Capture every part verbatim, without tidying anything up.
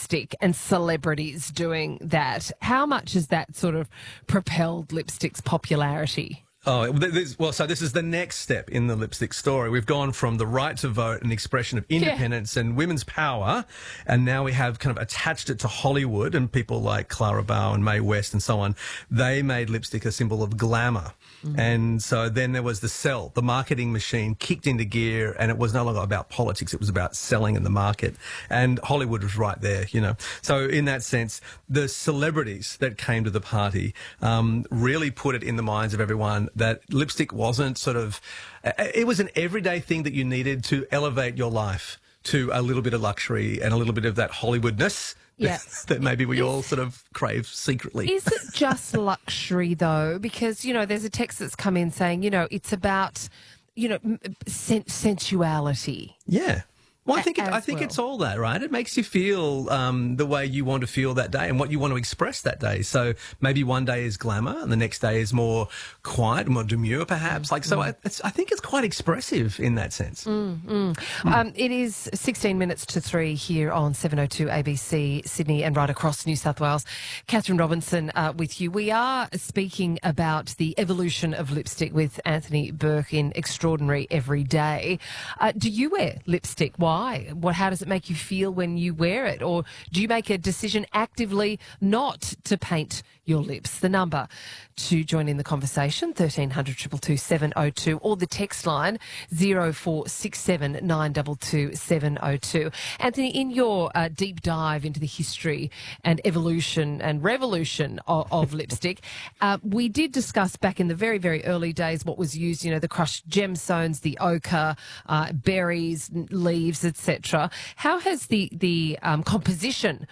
lipstick and celebrities doing that. How much has that sort of propelled lipstick's popularity? Oh, this, well, so this is the next step in the lipstick story. We've gone from the right to vote and expression of independence yeah. and women's power, and now we have kind of attached it to Hollywood and people like Clara Bow and Mae West and so on. They made lipstick a symbol of glamour. Mm. And so then there was the sell. The marketing machine kicked into gear, and it was no longer about politics. It was about selling in the market. And Hollywood was right there, you know. So in that sense, the celebrities that came to the party um, really put it in the minds of everyone that lipstick wasn't sort of, it was an everyday thing that you needed to elevate your life to a little bit of luxury and a little bit of that Hollywoodness yeah. that maybe we is, all sort of crave secretly. Is it just luxury though? Because, you know, there's a text that's come in saying, you know, it's about, you know, sen- sensuality. Yeah. Well, I think it, I think well. it's all that, right? It makes you feel um, the way you want to feel that day and what you want to express that day. So maybe one day is glamour and the next day is more quiet, more demure, perhaps. Like so, mm. I, it's, I think it's quite expressive in that sense. Mm, mm. Mm. Um, it is sixteen minutes to three here on seven oh two A B C Sydney and right across New South Wales. Catherine Robinson uh, with you. We are speaking about the evolution of lipstick with Anthony Burke in Extraordinary Every Day. Uh, do you wear lipstick? Why? Why? What? How does it make you feel when you wear it? Or do you make a decision actively not to paint your lips? The number to join in the conversation, thirteen hundred, two two two, seven oh two, or the text line, zero four six seven, nine two two, seven oh two. Anthony, in your uh, deep dive into the history and evolution and revolution of, of lipstick, uh, we did discuss back in the very, very early days what was used, you know, the crushed gemstones, the ochre, uh, berries, leaves, et cetera. How has the the um, composition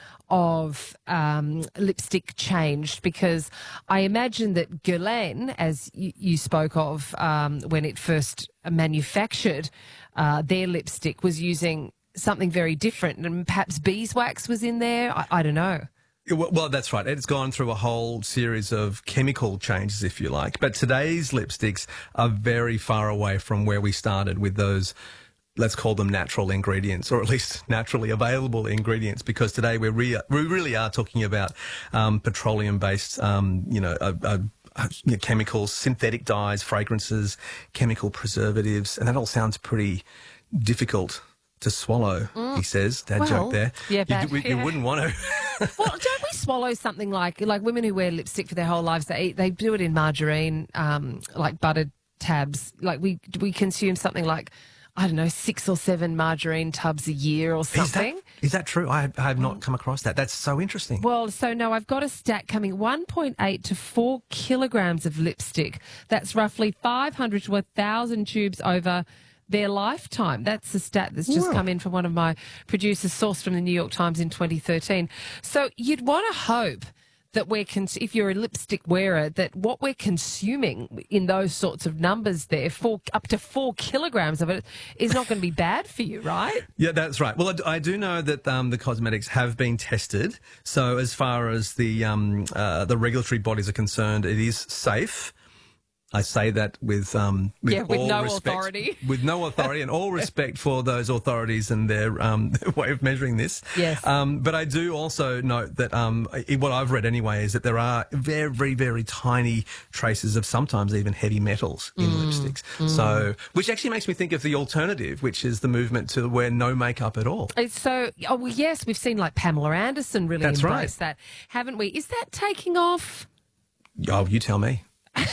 of um, lipstick changed? Because I imagine that Guerlain, as you, you spoke of um, when it first manufactured uh, their lipstick, was using something very different, and perhaps beeswax was in there. I, I don't know. Well, that's right. It's gone through a whole series of chemical changes, if you like. But today's lipsticks are very far away from where we started with those, let's call them natural ingredients, or at least naturally available ingredients, because today we're re- we really are talking about um, petroleum-based, um, you know, uh, uh, you know, chemicals, synthetic dyes, fragrances, chemical preservatives, and that all sounds pretty difficult to swallow, mm. he says. Dad well, joke there. Yeah, you, you, you yeah. wouldn't want to. Well, don't we swallow something like, like women who wear lipstick for their whole lives, they eat, they do it in margarine, um, like buttered tabs. Like we, we consume something like, I don't know, six or seven margarine tubs a year or something. Is that, is that true? I, I have not come across that. That's so interesting. Well, so no, I've got a stat coming, one point eight to four kilograms of lipstick. That's roughly five hundred to one thousand tubes over their lifetime. That's a stat that's just Whoa. come in from one of my producers, sourced from the New York Times in twenty thirteen. So you'd want to hope that we're, cons- if you're a lipstick wearer, that what we're consuming in those sorts of numbers there, four, up to four kilograms of it, is not going to be bad for you, right? Yeah, that's right. Well, I, I do know that um, the cosmetics have been tested. So as far as the um, uh, the regulatory bodies are concerned, it is safe. I say that with um, with, yeah, with all no respect, authority. with no authority, and all respect for those authorities and their um, way of measuring this. Yes. Um, but I do also note that um, what I've read anyway is that there are very, very tiny traces of sometimes even heavy metals in mm. lipsticks. Mm. So, which actually makes me think of the alternative, which is the movement to wear no makeup at all. So, oh well, yes, we've seen like Pamela Anderson really That's embrace right. that, haven't we? Is that taking off? Oh, you tell me.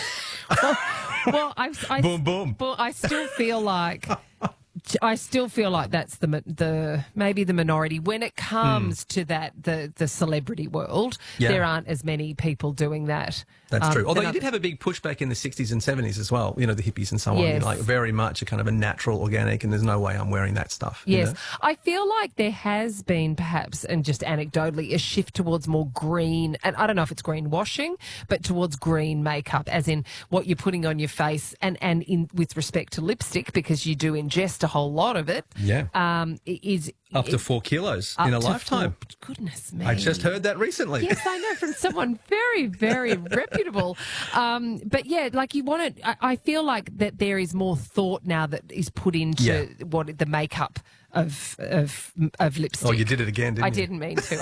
well, well I, I, boom, boom. Well, I still feel like I still feel like that's the the maybe the minority when it comes mm. to that the the celebrity world. Yeah. There aren't as many people doing that. That's um, true. Although you other... did have a big pushback in the sixties and seventies as well. You know, the hippies and so on. Yes. You know, like very much a kind of a natural, organic, and there's no way I'm wearing that stuff. Yes, you know? I feel like there has been perhaps, and just anecdotally, a shift towards more green, and I don't know if it's greenwashing, but towards green makeup, as in what you're putting on your face, and and in with respect to lipstick, because you do ingest a whole lot of it. Yeah. Um, is up to four kilos up in a to lifetime. Four, goodness me! I just heard that recently. Yes, I know, from someone very, very reputable. Um, but yeah, like you want to. I, I feel like that there is more thought now that is put into yeah. what the makeup of of of lipstick. Oh, you did it again, didn't I you? didn't mean to.